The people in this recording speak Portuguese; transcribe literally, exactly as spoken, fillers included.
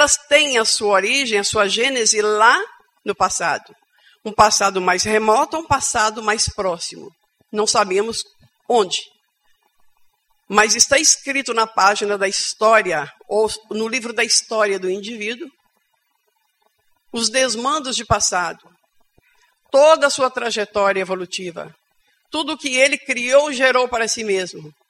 elas têm a sua origem, a sua gênese lá no passado. Um passado mais remoto, um passado mais próximo. Não sabemos onde. Mas está escrito na página da história, ou no livro da história do indivíduo, os desmandos de passado, toda a sua trajetória evolutiva, tudo que ele criou gerou para si mesmo.